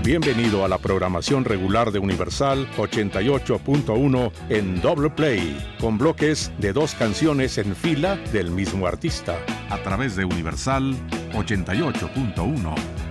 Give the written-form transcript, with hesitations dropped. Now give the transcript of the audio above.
Bienvenido a la programación regular de Universal 88.1 en doble play, con bloques de 2 canciones en fila del mismo artista. A través de Universal 88.1.